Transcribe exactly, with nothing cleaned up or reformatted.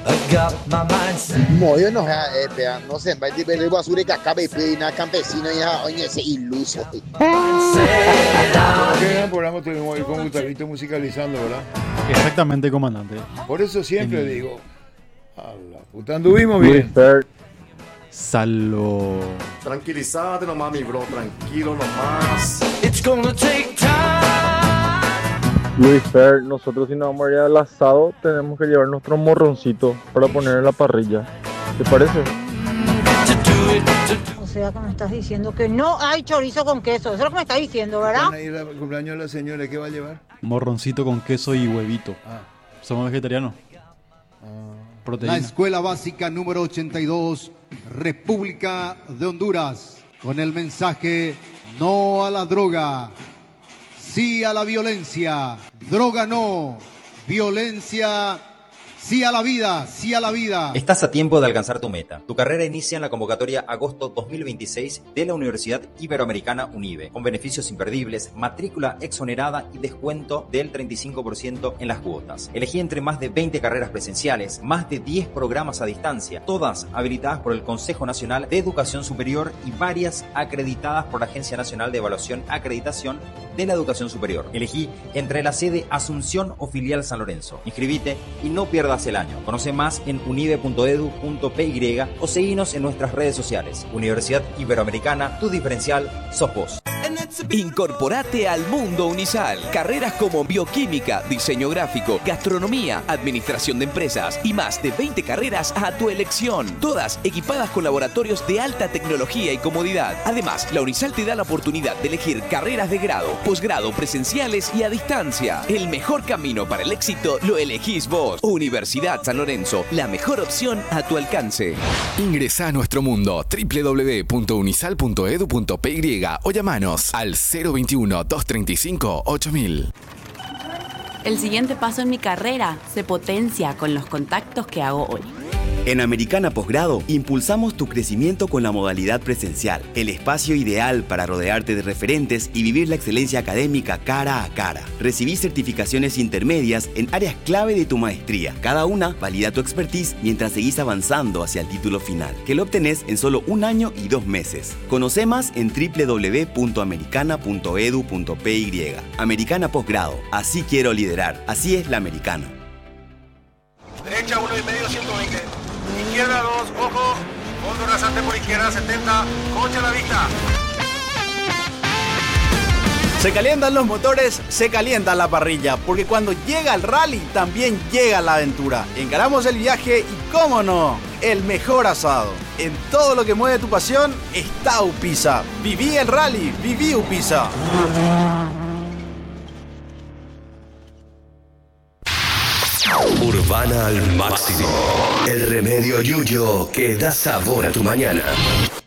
Moyo no es pea, no sé, va a decir el basura que acaba de pedir una campesina y ya, oye, ese iluso. Qué gran programa tuvimos hoy con Gustavito musicalizando, ¿verdad? Exactamente, comandante. Por eso siempre digo, a la puta anduvimos bien. Salvo. Tranquilízate nomás, mi bro, tranquilo nomás. It's gonna take time. Luis Fer, nosotros si nos vamos a ir al asado tenemos que llevar nuestro morroncito para poner en la parrilla. ¿Te parece? O sea que me estás diciendo que no hay chorizo con queso. Eso es lo que me estás diciendo, ¿verdad? Van a ir al cumpleaños de la señora, ¿qué va a llevar? Morroncito con queso y huevito. Ah. Somos vegetarianos. Ah. Proteína. La escuela básica número ochenta y dos, República de Honduras, con el mensaje: no a la droga, sí a la violencia. Droga no, violencia sí a la vida, sí a la vida. Estás a tiempo de alcanzar tu meta. Tu carrera inicia en la convocatoria agosto dos mil veintiséis de la Universidad Iberoamericana UNIBE, con beneficios imperdibles, matrícula exonerada y descuento del treinta y cinco por ciento en las cuotas. Elegí entre más de veinte carreras presenciales, más de diez programas a distancia, todas habilitadas por el Consejo Nacional de Educación Superior y varias acreditadas por la Agencia Nacional de Evaluación Acreditación de la Educación Superior. Elegí entre la sede Asunción o filial San Lorenzo. Inscribite y no pierdas el año. Conoce más en unive punto edu punto py o seguinos en nuestras redes sociales. Universidad Iberoamericana, tu diferencial sos vos. Incorporate al mundo Unisal. Carreras como bioquímica, diseño gráfico, gastronomía, administración de empresas y más de veinte carreras a tu elección. Todas equipadas con laboratorios de alta tecnología y comodidad. Además, la Unisal te da la oportunidad de elegir carreras de grado, posgrado, presenciales y a distancia. El mejor camino para el éxito lo elegís vos. Universidad San Lorenzo, la mejor opción a tu alcance. Ingresa a nuestro mundo doble u doble u doble u punto unisal punto edu punto py o llamanos al cero veintiuno, doscientos treinta y cinco, ocho mil. El siguiente paso en mi carrera se potencia con los contactos que hago hoy. En Americana Posgrado, impulsamos tu crecimiento con la modalidad presencial, el espacio ideal para rodearte de referentes y vivir la excelencia académica cara a cara. Recibí certificaciones intermedias en áreas clave de tu maestría. Cada una valida tu expertise mientras seguís avanzando hacia el título final, que lo obtenés en solo un año y dos meses. Conoce más en doble u doble u doble u punto americana punto edu punto py. Americana Posgrado, así quiero liderar, así es la americana. Derecha uno y medio, ciento veinte. Izquierda dos, ojo, fondo rasante por izquierda setenta, coche a la vista. Se calientan los motores, se calienta la parrilla, porque cuando llega el rally también llega la aventura. Encaramos el viaje y, cómo no, el mejor asado. En todo lo que mueve tu pasión está Upisa. Viví el rally, viví Upisa. Urbana al máximo. El remedio Yuyo que da sabor a tu mañana.